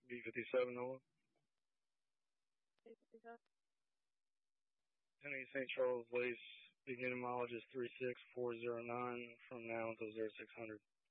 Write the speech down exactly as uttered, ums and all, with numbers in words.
B fifty-seven, Noah. B fifty-seven. Penny Saint Charles Lace, beginning mileage is three six four zero nine from now until zero six hundred.